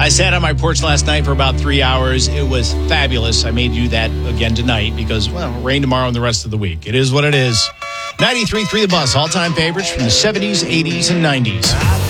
I sat on my porch last night for about 3 hours. It was fabulous. I may do that again tonight because, well, rain tomorrow and the rest of the week. It is what it is. 93.3 The Bus, all-time favorites from the 70s, 80s, and 90s.